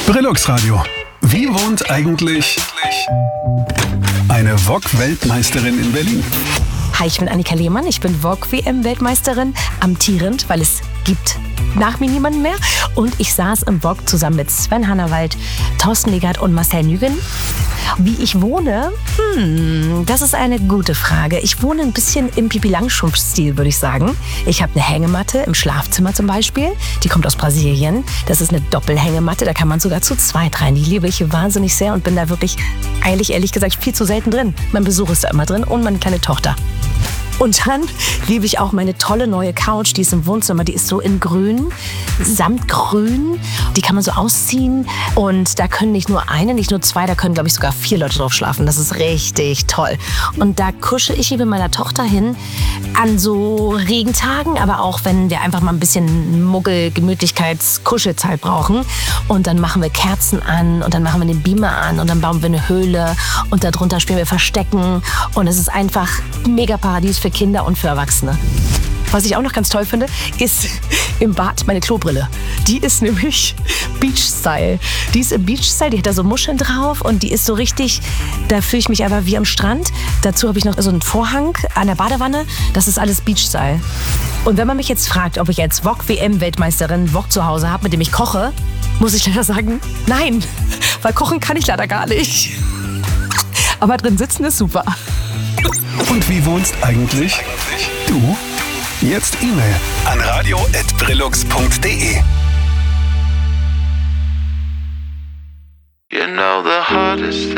Brillux Radio. Wie wohnt eigentlich eine Wok-Weltmeisterin in Berlin? Hi, ich bin Annika Lehmann. Ich bin Wok-WM-Weltmeisterin, amtierend, weil es gibt nach mir niemanden mehr. Und ich saß im Wok zusammen mit Sven Hannawald, Thorsten Legert und Marcel Nügen. Wie ich wohne? Das ist eine gute Frage. Ich wohne ein bisschen im Pippi-Langstrumpf-Stil, würde ich sagen. Ich habe eine Hängematte im Schlafzimmer zum Beispiel. Die kommt aus Brasilien. Das ist eine Doppelhängematte. Da kann man sogar zu zweit rein. Die liebe ich wahnsinnig sehr und bin da wirklich, eigentlich ehrlich gesagt, viel zu selten drin. Mein Besuch ist da immer drin und meine kleine Tochter. Und dann liebe ich auch meine tolle neue Couch, die ist im Wohnzimmer, die ist so in grün, samtgrün. Die kann man so ausziehen und da können nicht nur eine, nicht nur zwei, da können glaube ich sogar 4 Leute drauf schlafen. Das ist richtig toll. Und da kuschel ich mit meiner Tochter hin an so Regentagen, aber auch wenn wir einfach mal ein bisschen Muggel-Gemütlichkeits-Kuschelzeit brauchen. Und dann machen wir Kerzen an und dann machen wir den Beamer an und dann bauen wir eine Höhle und darunter spielen wir Verstecken und es ist einfach mega Paradies für Kinder und für Erwachsene. Was ich auch noch ganz toll finde, ist im Bad meine Klobrille. Die ist nämlich Beach-Style. Die ist im Beach-Style, die hat da so Muscheln drauf und die ist so richtig, da fühle ich mich einfach wie am Strand. Dazu habe ich noch so einen Vorhang an der Badewanne. Das ist alles Beach-Style. Und wenn man mich jetzt fragt, ob ich jetzt Wok-WM-Weltmeisterin Wok zu Hause habe, mit dem ich koche, muss ich leider sagen, nein. Weil kochen kann ich leider gar nicht. Aber drin sitzen ist super. Und wie wohnst eigentlich du? Jetzt E-Mail an radio@brillux.de. You know the hardest